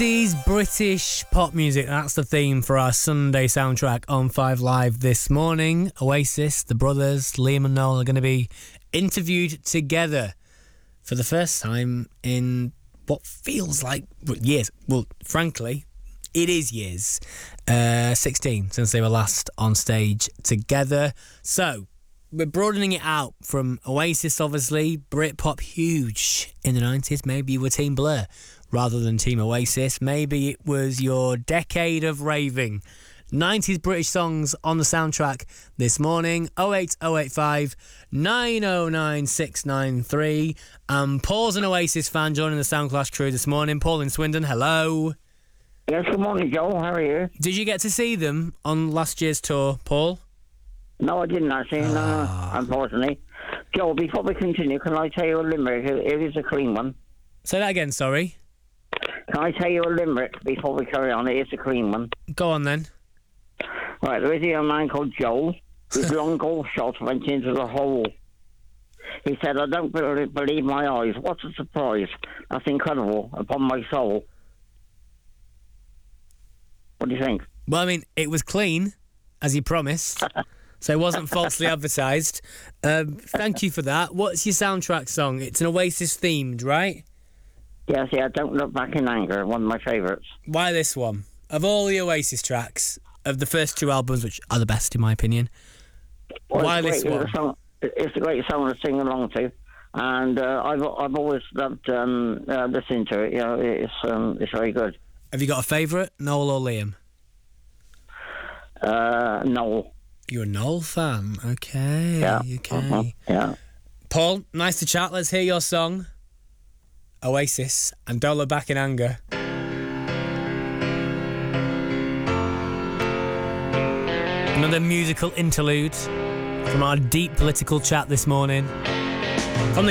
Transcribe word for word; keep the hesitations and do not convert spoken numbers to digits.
nineties British pop music, that's the theme for our Sunday soundtrack on Five Live this morning. Oasis, the brothers, Liam and Noel, are going to be interviewed together for the first time in what feels like years. Well, frankly, it is years. Uh, sixteen since they were last on stage together. So, we're broadening it out from Oasis, obviously, Britpop huge in the nineties. Maybe you were Team Blur rather than Team Oasis. Maybe it was your decade of raving. nineties British songs on the soundtrack this morning. oh eight oh eight five nine oh nine six nine three. Um, Paul's an Oasis fan joining the Sound Clash crew this morning. Paul in Swindon, hello. Yes, good morning, Joel. How are you? Did you get to see them on last year's tour, Paul? No, I didn't actually, no, Ah. unfortunately. Joel, before we continue, can I tell you a limerick? It is a clean one. Say that again, sorry. Can I tell you a limerick before we carry on? It is a clean one. Go on then. Right, there is a young man called Joel whose long golf shot went into the hole. He said, I don't be- believe my eyes. What a surprise. That's incredible, upon my soul. What do you think? Well, I mean, it was clean, as you promised, so it wasn't falsely advertised. Um, thank you for that. What's your soundtrack song? It's an Oasis themed, right? Yes, yeah, Don't Look Back in Anger, one of my favourites. Why this one? Of all the Oasis tracks, of the first two albums, which are the best in my opinion, Well, why it's this great. one? It's a, song, it's a great song to sing along to, and uh, I've I've always loved um, uh, listening to it. You know, it's um, it's very good. Have you got a favourite, Noel or Liam? Uh, Noel. You're a Noel fan, okay? Yeah. Okay. Uh-huh. Yeah. Paul, nice to chat. Let's hear your song, Oasis, and Don't Look Back in Anger. Another musical interlude from our deep political chat this morning. From the